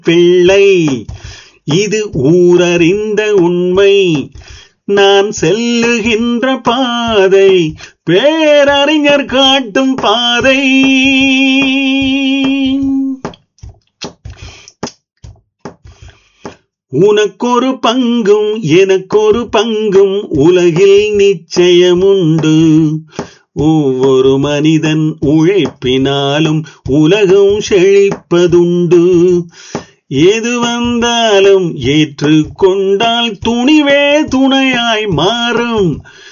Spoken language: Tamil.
பிள்ளை, இது ஊரறிந்த உண்மை. நான் செல்லுகின்ற பாதை பேரறிஞர் காட்டும் பாதை. உனக்கொரு பங்கும் எனக்கொரு பங்கும் உலகில் நிச்சயமுண்டு. ஒவ்வொரு மனிதன் உழைப்பினாலும் உலகம் செழிப்பதுண்டு. எது வந்தாலும் ஏற்றுக்கொண்டால் துணிவே துணையாய் மாறும்.